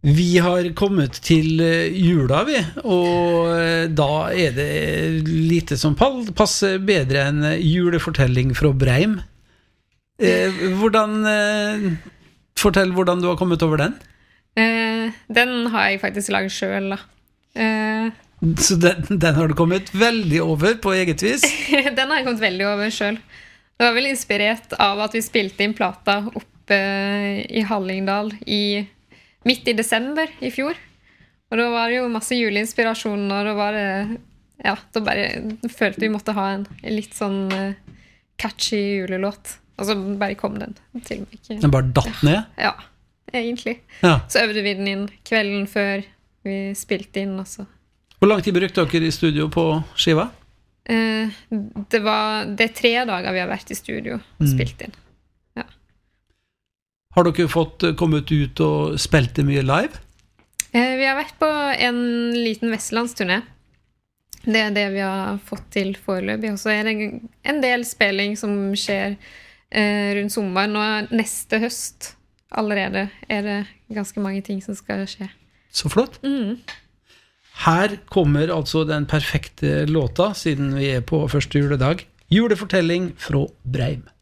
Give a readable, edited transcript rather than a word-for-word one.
Vi har kommet til jula, vi, og da det lite som passer bedre enn julefortelling fra Breim. Fortell hvordan du har kommet over den. Den har jeg faktisk laget selv, da. Så den har du kommet veldig over på eget vis? Den har jeg kommet veldig over selv. Det var vel inspirert av at vi spilte inn plata oppe i Hallingdal midt i desember i fjor. Og da var det jo masse juleinspirasjon, og da var det, ja, da bare følte vi måtte ha en litt sånn catchy julelåt. Og så bare kom den til meg. Den bare datt ned? Ja, egentlig. Ja. Så øvde vi den inn kvelden før vi spilte inn, altså. Hvor lang tid brukte dere i studio på skiva? Det er 3 dager vi har vært i studio og spilt inn. Ja. Har dere fått kommet ut og spilt det mye live? Vi har vært på en liten vestlandsturné. Det det vi har fått til foreløpig. Og så det en del spilling som skjer rundt sommeren. Og neste høst allerede det ganske mange ting som skal skje. Så flott. Her kommer altså den perfekte låta, siden vi på første juledag. Julefortelling fra Breim.